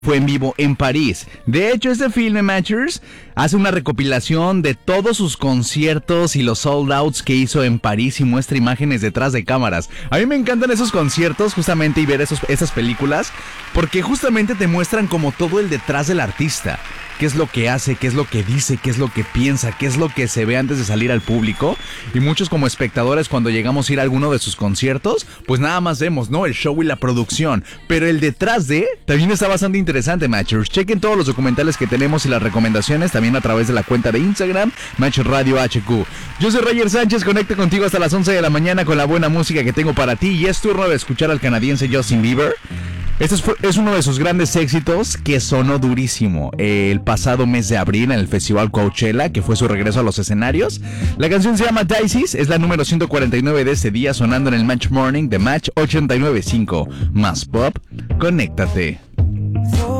fue en vivo en París. De hecho, este filme Matchers hace una recopilación de todos sus conciertos y los sold outs que hizo en París y muestra imágenes detrás de cámaras. A mí me encantan esos conciertos justamente y ver esas películas porque justamente te muestran como todo el detrás del artista. Qué es lo que hace, qué es lo que dice, qué es lo que piensa, qué es lo que se ve antes de salir al público. Y muchos como espectadores cuando llegamos a ir a alguno de sus conciertos, pues nada más vemos, ¿no? El show y la producción. Pero el detrás de también está bastante interesante, Matchers. Chequen todos los documentales que tenemos y las recomendaciones también a través de la cuenta de Instagram, Match Radio HQ. Yo soy Roger Sánchez, conecto contigo hasta las 11 de la mañana con la buena música que tengo para ti. Y es turno de escuchar al canadiense Justin Bieber. Este es uno de sus grandes éxitos que sonó durísimo el pasado mes de abril en el Festival Coachella, que fue su regreso a los escenarios. La canción se llama Daisies, es la número 149 de ese día, sonando en el Match Morning de Match 89.5. Más pop, conéctate.